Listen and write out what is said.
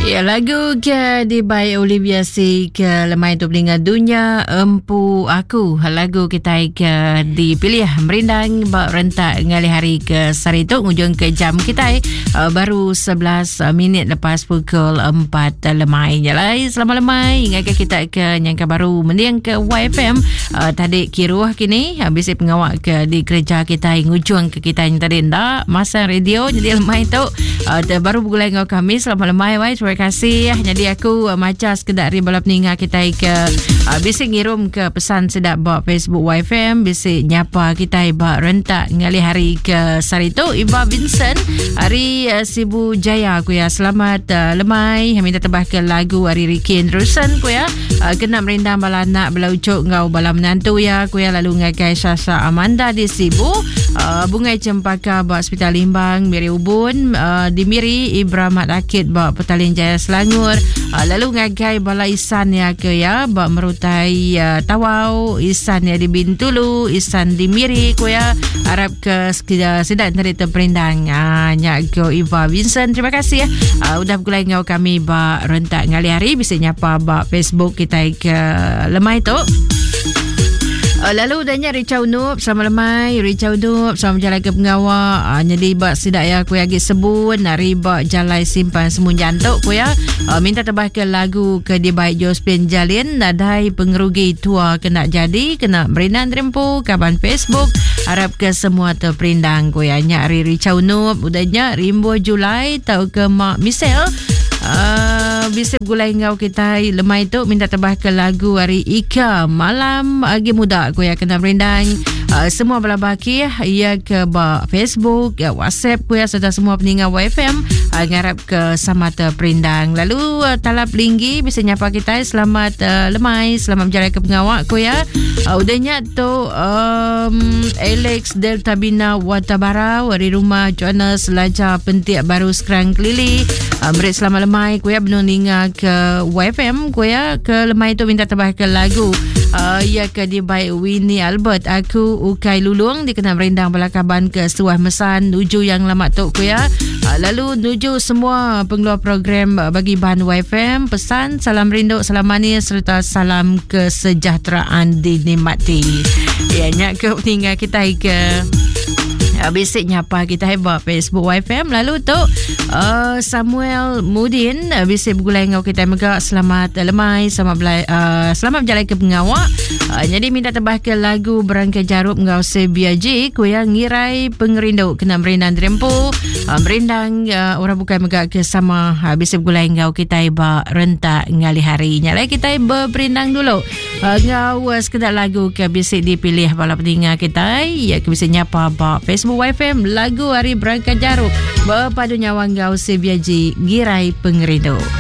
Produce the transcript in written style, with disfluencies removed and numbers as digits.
Ya, lagu ke dibaik Olivia C ke lemai tu peningat dunia empu aku. Lagu kita ke dipilih merindang bak rentak ngali hari ke sari tu ngujung ke jam kita baru 11 minit lepas pukul 4 lemai nyalai. Selamat lemai ingat kita ke nyangka baru mendiang ke YFM tadi kiruah kini habis pengawak ke di kerja kita ngujung ke kita yang tadi ndak masa radio jadi lemai tu baru bulan ngau kami. Selamat lemai wai. Terima kasih. Jadi aku macam sekedar balap ninga kita ke bisik ngirum ke pesan sedap bak Facebook YFM, bisik nyapa kita bak rentak ngali hari ke sari tu Iba Vincent hari Sibu Jaya aku ya. Selamat lemai minta tebah ke lagu hari Ricky Anderson aku ya. Kena merindang bala anak bala ucuk ngau bala menantu ya aku ya. Lalu ngagai Sasha Amanda di Sibu, Bungai Cempaka bak Hospital Limbang, Miri Ubun di Miri, Ibrahim Akid bak Petaling Jaya Selangor, lalu ngagai bala Isan ya ke ya bak Merutai Tawau, Isan ya di Bintulu, Isan di Miri ku ya. Harap ke sedang tadi terperindang nyak ke Iva Vincent. Terima kasih ya. Udah pukul ngau kami bak rentak ngali hari bisa nyapa bak Facebook kita ke lemai tu. Lalu udahnya Richa Unup. Selamat lemai Richa Unup. Selamat jalan ke pengawak. Jadi bak sidak ya aku lagi sebut nari bak jalai simpan semun jantuk ku ya. Minta tebah ke lagu ke di baik Jospin Jalin nadai pengerugi tua kena jadi kena berinan rempu kaban Facebook. Harap ke semua terperindang ku ya. Nyari Richa Unup. Udahnya Rimbo Julai tau ke Mak Michelle. Bisa gulai ngau kita lemai tu minta tebah ke lagu hari Ika malam agi muda aku ya kena berindang. Semua bala baki ya ke Facebook ya, WhatsApp ku ya serta semua peninggal YFM ngarap ke sama terperindang. Lalu talap linggi bisa nyapa kita selamat lemai selamat berjalan ke pengawak ku ya. Udahnya tu Alex Delta Bina Watabara dari rumah Jonas Laja Pentik Baru Sekarang Kelili. Mereka selamat lemai ku ya benung ninga ke YFM ku ya. Ke lemai tu minta tebah ke lagu ya ke di baik Winnie Albert aku Ukai Lulung dikenal merindang belakaban ke Setuah Mesan nuju yang lama tu ku ya. Lalu nuju semua pengeluar program bagi bahan YFM, pesan salam rindu salam manis serta salam kesejahteraan dinikmati. Ya nyak ke tinggal kita ke basic nyapa kita hebat Facebook YFM. Lalu tu Samuel Mudin basic bergulai ngau kita megak selamat lemai selamat berjalan ke pengawak. Jadi minta tebah ke lagu Berangkai Jarup ngau Sebiaji ku yang ngirai pengerindu kena merinan rempu merindang orang bukan megak ke sama basic bergulai ngau kita hebat rentak ngali hari nyalai kita berperindang dulu ngau sekedar lagu ke basic dipilih bala pendengar kita ya ke bisa nyapa bak Facebook YFM lagu hari Berangkai Jarup berpadu nyawa ngau Sebiaji Girai Pengerindu.